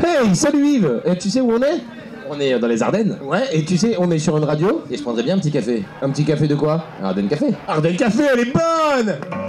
Hey, salut Yves. Et tu sais où on est? On est dans les Ardennes. Ouais, et tu sais, on est sur une radio. Et je prendrais bien un petit café. Un petit café de quoi? Un Ardennes Café. Ardennes Café, elle est bonne.